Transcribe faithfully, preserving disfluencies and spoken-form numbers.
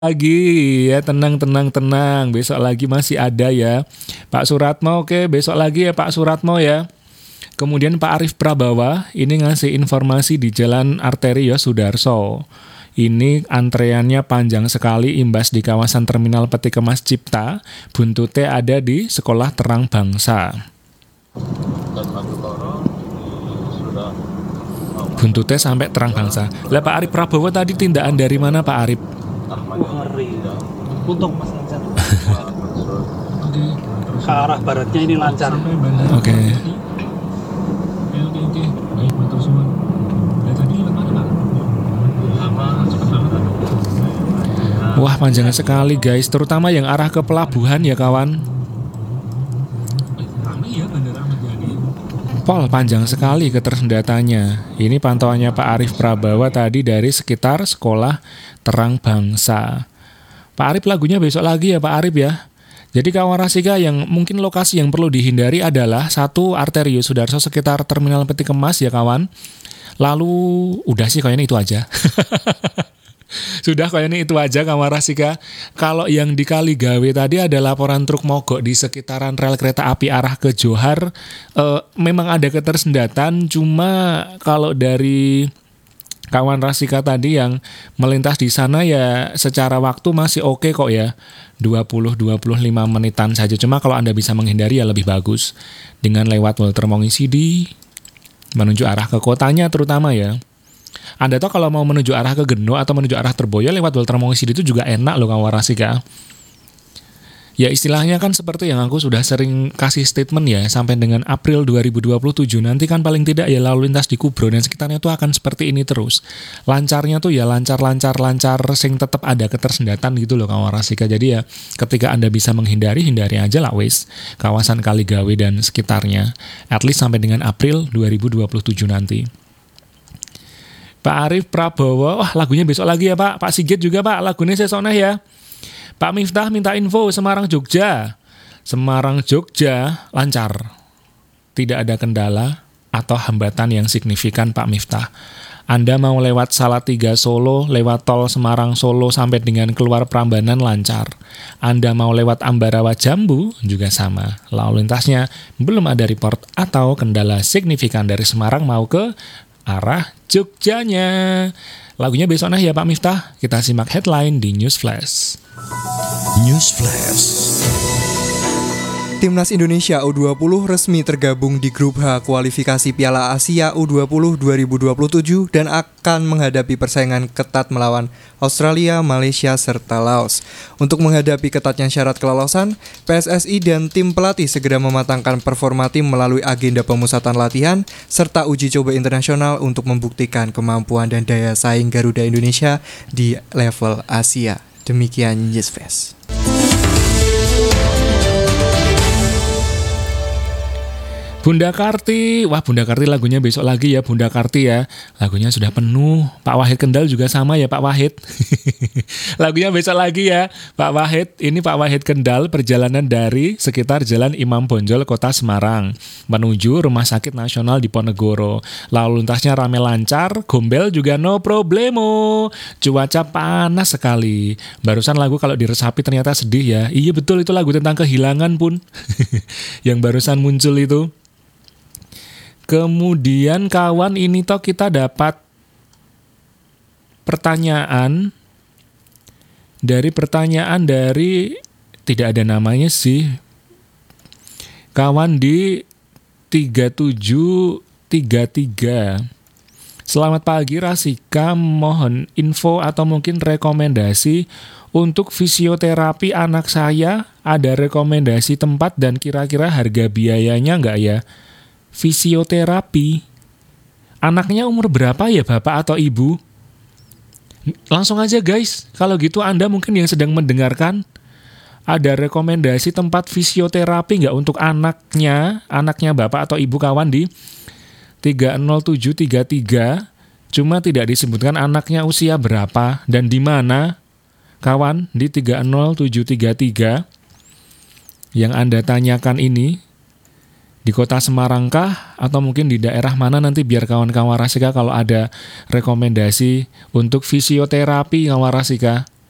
lagi ya, tenang tenang tenang, besok lagi masih ada ya Pak Suratmo. Oke, besok lagi ya Pak Suratmo ya. Kemudian Pak Arif Prabawa ini ngasih informasi di Jalan Arteri ya Sudarso. Ini antreannya panjang sekali, imbas di kawasan Terminal Peti Kemas Cipta. Buntutnya ada di Sekolah Terang Bangsa. Buntutnya sampai Terang Bangsa. Lah Pak Arif Prabowo tadi tindakan dari mana Pak Arif? Ngeri. Untung pas lancar. Ke arah baratnya ini lancar. Oke. Okay. Wah, panjang sekali guys, terutama yang arah ke pelabuhan ya kawan. Pol panjang sekali ketersendatannya. Ini pantauannya Pak Arif Prabawa tadi dari sekitar Sekolah Terang Bangsa. Pak Arif lagunya besok lagi ya Pak Arif ya. Jadi kawan Rasika, yang mungkin lokasi yang perlu dihindari adalah satu Arteri Sudarso sekitar Terminal Peti Kemas ya kawan. Lalu udah sih kayaknya itu aja. Sudah kayaknya itu aja kawan Rasika. Kalau yang di Kaligawe tadi ada laporan truk mogok di sekitaran rel kereta api arah ke Johar. E, memang ada ketersendatan, cuma kalau dari kawan Rasika tadi yang melintas di sana ya secara waktu masih oke kok ya. dua puluh sampai dua puluh lima menitan saja. Cuma kalau Anda bisa menghindari ya lebih bagus. Dengan lewat Walter Mongisidi menuju arah ke kotanya terutama ya. Anda tahu kalau mau menuju arah ke Geno atau menuju arah Terboyo lewat Walter Mongisidi itu juga enak loh kawan Rasika. Ya istilahnya kan seperti yang aku sudah sering kasih statement ya, sampai dengan April dua ribu dua puluh tujuh nanti kan paling tidak ya lalu lintas di Kubro dan sekitarnya tuh akan seperti ini terus. Lancarnya tuh ya lancar-lancar-lancar sing tetap ada ketersendatan gitu loh kawan Rasika. Jadi ya ketika Anda bisa menghindari, hindari aja lah wes kawasan Kaligawe dan sekitarnya. At least sampai dengan April dua ribu dua puluh tujuh nanti. Pak Arif Prabowo, wah lagunya besok lagi ya Pak. Pak Sigit juga Pak, lagunya sesoneh ya. Pak Miftah minta info Semarang Jogja. Semarang Jogja lancar. Tidak ada kendala atau hambatan yang signifikan Pak Miftah. Anda mau lewat Salatiga Solo, lewat tol Semarang Solo sampai dengan keluar Prambanan lancar. Anda mau lewat Ambarawa Jambu juga sama. Lalu lintasnya belum ada report atau kendala signifikan dari Semarang mau ke arah Jogjanya. Lagunya besok nah ya Pak Miftah. Kita simak headline di News Flash. News Flash. Timnas Indonesia U dua puluh resmi tergabung di grup H kualifikasi Piala Asia U dua puluh dua ribu dua puluh tujuh dan akan menghadapi persaingan ketat melawan Australia, Malaysia, serta Laos. Untuk menghadapi ketatnya syarat kelolosan, P S S I dan tim pelatih segera mematangkan performa tim melalui agenda pemusatan latihan serta uji coba internasional untuk membuktikan kemampuan dan daya saing Garuda Indonesia di level Asia. Demikian News Flash. Bunda Karti, wah Bunda Karti lagunya besok lagi ya Bunda Karti ya. Lagunya sudah penuh. Pak Wahid Kendal juga sama ya Pak Wahid. Lagunya besok lagi ya Pak Wahid. Ini Pak Wahid Kendal perjalanan dari sekitar Jalan Imam Bonjol Kota Semarang menuju Rumah Sakit Nasional Diponegoro. Lalu lintasnya rame lancar, gombel juga no problemo. Cuaca panas sekali. Barusan lagu kalau diresapi ternyata sedih ya. Iya betul, itu lagu tentang kehilangan pun. Yang barusan muncul itu. Kemudian kawan ini toh kita dapat pertanyaan dari pertanyaan dari tidak ada namanya sih. Kawan di tiga tujuh tiga tiga. Selamat pagi Rasika, mohon info atau mungkin rekomendasi untuk fisioterapi anak saya. Ada rekomendasi tempat dan kira-kira harga biayanya nggak ya? Fisioterapi. Anaknya umur berapa ya Bapak atau Ibu? Langsung aja guys, kalau gitu Anda mungkin yang sedang mendengarkan, ada rekomendasi tempat fisioterapi nggak untuk anaknya, anaknya Bapak atau Ibu kawan di tiga nol tujuh tiga tiga, cuma tidak disebutkan anaknya usia berapa dan di mana kawan di tiga nol tujuh tiga tiga yang Anda tanyakan ini. Di kota Semarang kah? Atau mungkin di daerah mana nanti biar kawan-kawan Rasika kalau ada rekomendasi untuk fisioterapi kawan Rasika.